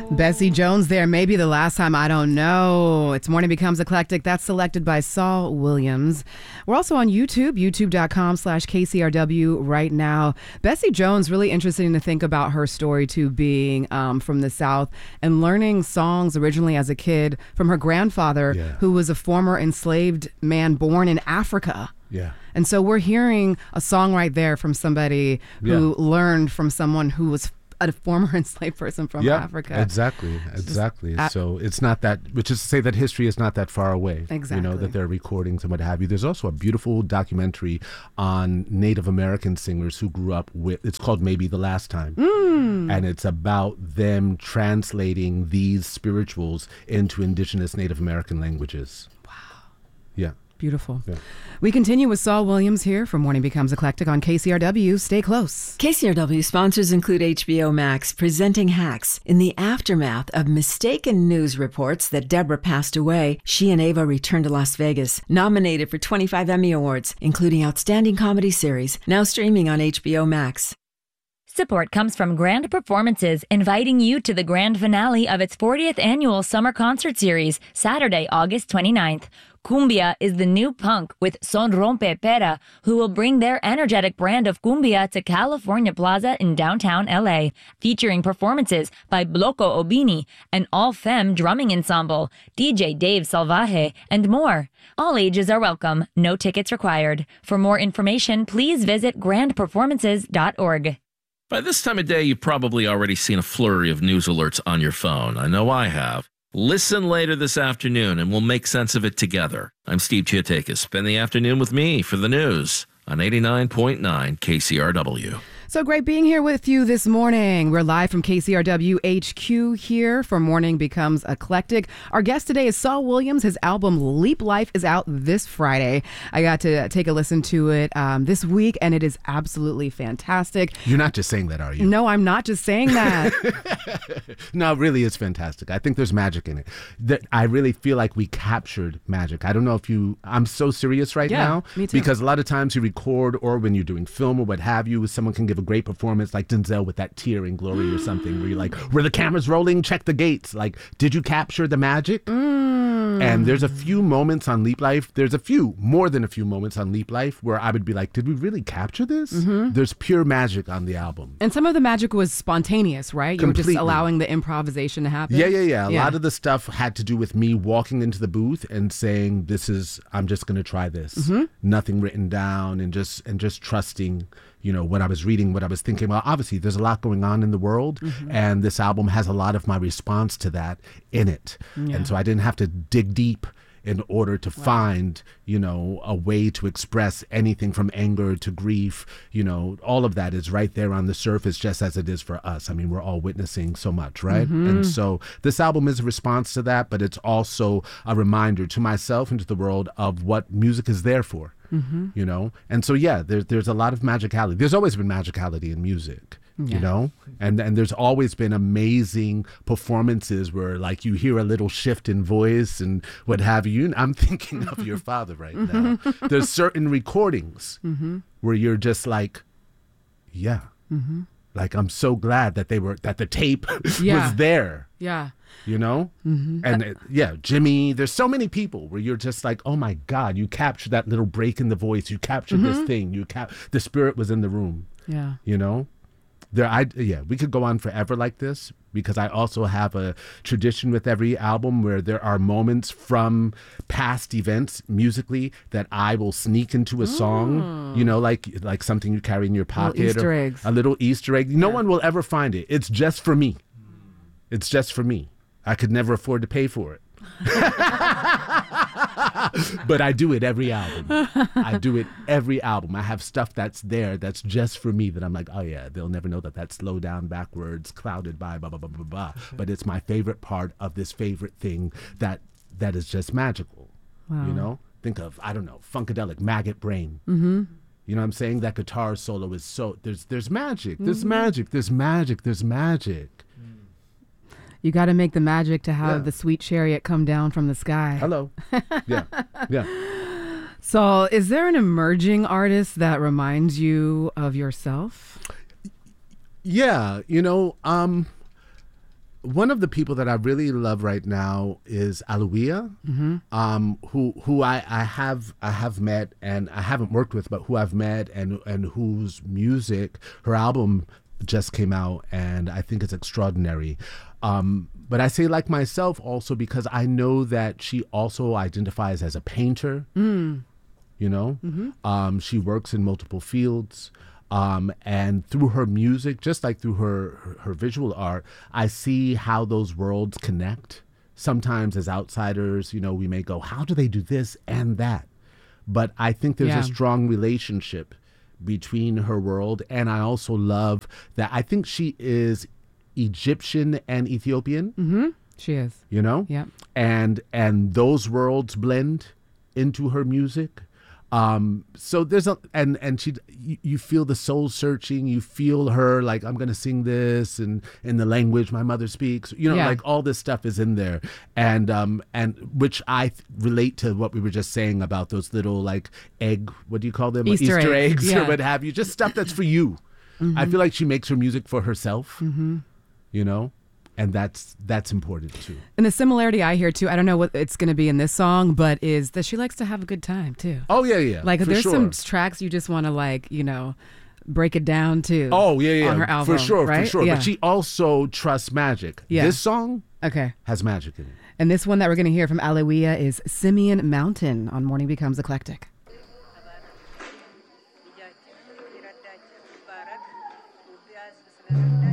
Bessie Jones there. Maybe the last time, I don't know. It's Morning Becomes Eclectic. That's selected by Saul Williams. We're also on YouTube, youtube.com/KCRW right now. Bessie Jones, really interesting to think about her story too, being from the South and learning songs originally as a kid from her grandfather, who was a former enslaved man born in Africa. Yeah. And so we're hearing a song right there from somebody who learned from someone who was a former enslaved person from Africa. Exactly. So it's not that, which is to say that history is not that far away. Exactly. You know, that there are recordings and what have you. There's also a beautiful documentary on Native American singers who grew up with, it's called Maybe the Last Time. And it's about them translating these spirituals into indigenous Native American languages. Wow. Yeah. Beautiful. Yeah. We continue with Saul Williams here for Morning Becomes Eclectic on KCRW. Stay close. KCRW sponsors include HBO Max, presenting Hacks. In the aftermath of mistaken news reports that Deborah passed away, she and Ava returned to Las Vegas, nominated for 25 Emmy Awards, including Outstanding Comedy Series, now streaming on HBO Max. Support comes from Grand Performances, inviting you to the grand finale of its 40th annual summer concert series, Saturday, August 29th. Cumbia is the new punk with Son Rompe Pera, who will bring their energetic brand of cumbia to California Plaza in downtown LA, featuring performances by Bloco Obini, an all-femme drumming ensemble, DJ Dave Salvaje, and more. All ages are welcome, no tickets required. For more information, please visit grandperformances.org. By this time of day, you've probably already seen a flurry of news alerts on your phone. I know I have. Listen later this afternoon and we'll make sense of it together. I'm Steve Chiatakis. Spend the afternoon with me for the news on 89.9 KCRW. So great being here with you this morning. We're live from KCRW HQ here for Morning Becomes Eclectic. Our guest today is Saul Williams. His album Leap Life is out this Friday. I got to take a listen to it this week, and it is absolutely fantastic. You're not just saying that, are you? No, I'm not just saying that. No, it really is fantastic. I think there's magic in it. I really feel like we captured magic. I don't know if I'm so serious right now. Me too. Because a lot of times you record, or when you're doing film or what have you, someone can give a great performance like Denzel with that tear in Glory or something, where you're like, where the camera's rolling, check the gates. Like, did you capture the magic? And there's a few moments on Leap Life. There's more than a few moments on Leap Life where I would be like, did we really capture this? There's pure magic on the album. And some of the magic was spontaneous, right? You were just Completely. allowing the improvisation to happen. Yeah. A lot of the stuff had to do with me walking into the booth and saying, I'm just going to try this. Nothing written down, and just trusting, what I was reading, what I was thinking. Well, obviously there's a lot going on in the world, and this album has a lot of my response to that in it. And so I didn't have to dig deep in order to find, a way to express anything from anger to grief. All of that is right there on the surface, just as it is for us. I mean, we're all witnessing so much, right? And so this album is a response to that, but it's also a reminder to myself and to the world of what music is there for. And so there's a lot of magicality. There's always been magicality in music, and there's always been amazing performances where, like, you hear a little shift in voice and what have you. I'm thinking of your father right now. There's certain recordings where you're just like, like, I'm so glad that the tape was there. Yeah. And Jimmy, there's so many people where you're just like, oh my God, you captured that little break in the voice. You captured this thing. The spirit was in the room. Yeah. We could go on forever like this, because I also have a tradition with every album where there are moments from past events musically that I will sneak into a song, like something you carry in your pocket. Easter eggs. A little Easter egg. No one will ever find it. It's just for me. It's just for me. I could never afford to pay for it. But I do it every album. I have stuff that's there that's just for me, that I'm like, oh yeah, they'll never know that's slow down, backwards, clouded by blah, blah, blah, blah, blah. But it's my favorite part of this favorite thing that is just magical. Wow. Think of, I don't know, Funkadelic, Maggot Brain. You know what I'm saying? That guitar solo is so, there's magic. There's magic. There's magic. There's magic. You got to make the magic to have the sweet chariot come down from the sky. Hello. Yeah. So is there an emerging artist that reminds you of yourself? Yeah. one of the people that I really love right now is Aloia, who I have met, and I haven't worked with, but who I've met, and whose music, her album just came out, and I think it's extraordinary. But I say like myself also because I know that she also identifies as a painter. You know, she works in multiple fields. And through her music, just like through her visual art, I see how those worlds connect. Sometimes as outsiders, you know, we may go, how do they do this and that? But I think there's a strong relationship between her world. And I also love that I think she is Egyptian and Ethiopian. She is. You know? Yeah. And those worlds blend into her music. So there's and she, you feel the soul searching, you feel her like, I'm going to sing this and in the language my mother speaks, you know, like all this stuff is in there. And which I relate to what we were just saying about those little like what do you call them? Easter eggs or what have you, just stuff that's for you. I feel like she makes her music for herself, you know? And that's important too. And the similarity I hear too, I don't know what it's going to be in this song, but is that she likes to have a good time too. Oh yeah. Like for there's sure. some tracks you just want to like, you know, break it down to. Oh yeah. On her album, for sure. Yeah. But she also trusts magic. Yeah. This song has magic in it. And this one that we're going to hear from Aloia is Simeon Mountain on Morning Becomes Eclectic. Thank you.